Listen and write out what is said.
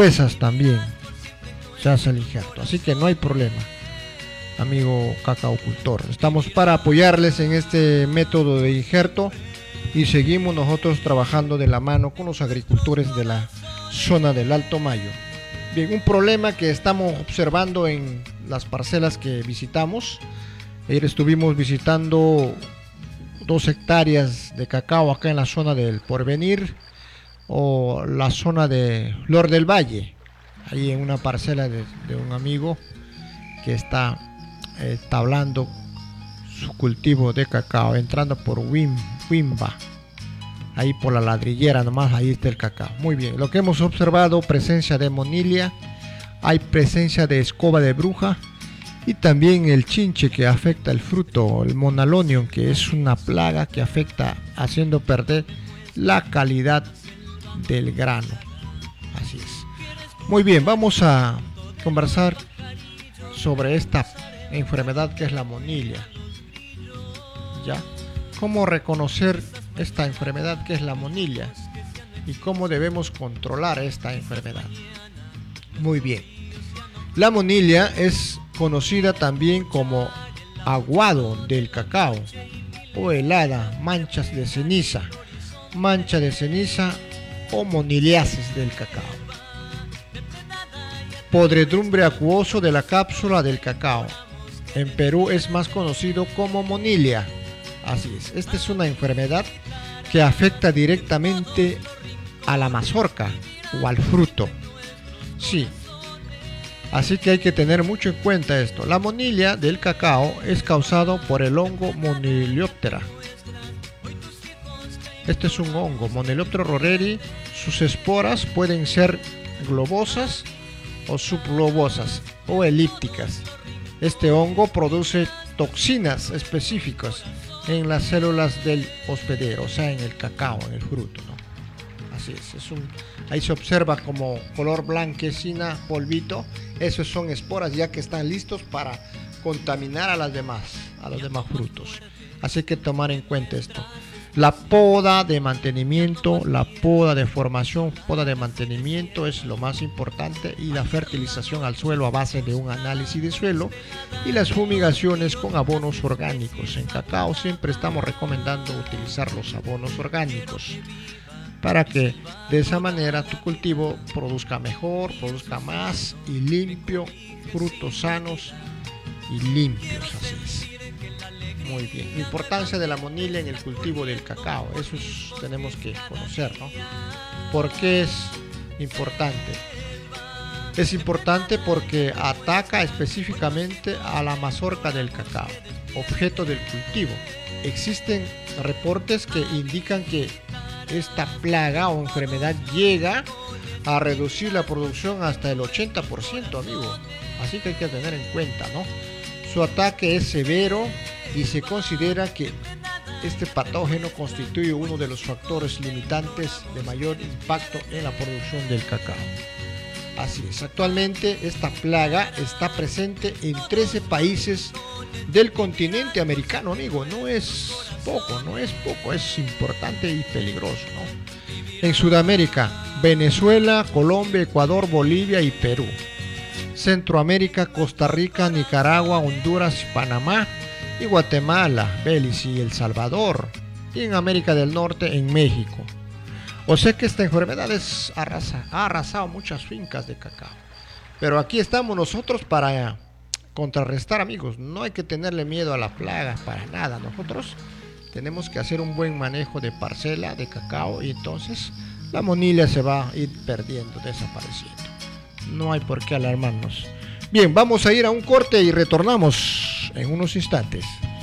gruesas también se hace el injerto, así que no hay problema, amigo cacaocultor. Estamos para apoyarles en este método de injerto y seguimos nosotros trabajando de la mano con los agricultores de la zona del Alto Mayo. Bien, un problema que estamos observando en las parcelas que visitamos. Ayer estuvimos visitando 2 hectáreas de cacao acá en la zona del Porvenir o la zona de Flor del Valle, ahí en una parcela de un amigo que está tablando su cultivo de cacao, entrando por Wimba, ahí por la ladrillera nomás, ahí está el cacao. Muy bien, lo que hemos observado, presencia de monilia, hay presencia de escoba de bruja y también el chinche que afecta el fruto, el monalonium, que es una plaga que afecta haciendo perder la calidad del grano. Así es. Muy bien, vamos a conversar sobre esta enfermedad que es la monilia. ¿Ya? ¿Cómo reconocer esta enfermedad que es la monilia y cómo debemos controlar esta enfermedad? Muy bien. La monilia es conocida también como aguado del cacao o helada, mancha de ceniza o moniliasis del cacao. Podredumbre acuoso de la cápsula del cacao. En Perú es más conocido como monilia. Así es, esta es una enfermedad que afecta directamente a la mazorca o al fruto. Sí, así que hay que tener mucho en cuenta esto. La monilia del cacao es causado por el hongo Monilioptera. Este es un hongo, Monilioptera roreri. Sus esporas pueden ser globosas o subglobosas o elípticas. Este hongo produce toxinas específicas en las células del hospedero, o sea, en el cacao, en el fruto, ¿no? Así es, ahí se observa como color blanquecina, polvito. Esos son esporas ya que están listos para contaminar a los demás frutos. Así que tomar en cuenta esto. La poda de mantenimiento, la poda de formación, poda de mantenimiento es lo más importante, y la fertilización al suelo a base de un análisis de suelo y las fumigaciones con abonos orgánicos. En cacao siempre estamos recomendando utilizar los abonos orgánicos para que de esa manera tu cultivo produzca mejor, produzca más y limpio, frutos sanos y limpios. Así es. Muy bien. La importancia de la monilia en el cultivo del cacao, eso tenemos que conocer, ¿no? ¿Por qué es importante? Es importante porque ataca específicamente a la mazorca del cacao, objeto del cultivo. Existen reportes que indican que esta plaga o enfermedad llega a reducir la producción hasta el 80%, amigo. Así que hay que tener en cuenta, ¿no? Su ataque es severo y se considera que este patógeno constituye uno de los factores limitantes de mayor impacto en la producción del cacao. Así es, actualmente esta plaga está presente en 13 países del continente americano, amigo. No es poco, es importante y peligroso, ¿no? En Sudamérica, Venezuela, Colombia, Ecuador, Bolivia y Perú. Centroamérica, Costa Rica, Nicaragua, Honduras, Panamá y Guatemala, Belice y El Salvador. Y en América del Norte, en México. O sea que esta enfermedad ha arrasado muchas fincas de cacao. Pero aquí estamos nosotros para contrarrestar, amigos. No hay que tenerle miedo a la plaga para nada. Nosotros tenemos que hacer un buen manejo de parcela de cacao y entonces la monilia se va a ir perdiendo, desapareciendo. No hay por qué alarmarnos. Bien, vamos a ir a un corte y retornamos en unos instantes.